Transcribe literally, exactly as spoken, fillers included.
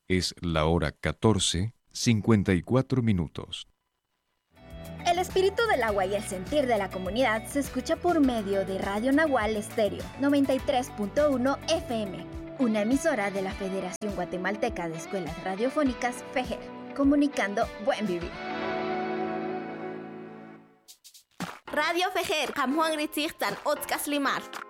Es la hora catorce, cincuenta y cuatro minutos. El espíritu del agua y el sentir de la comunidad se escucha por medio de Radio Nahual Estéreo noventa y tres punto uno F M, una emisora de la Federación Guatemalteca de Escuelas Radiofónicas FEJER, comunicando buen vivir. Radio FEJER, Kamjuan Ritzirtan, Otkas Limar.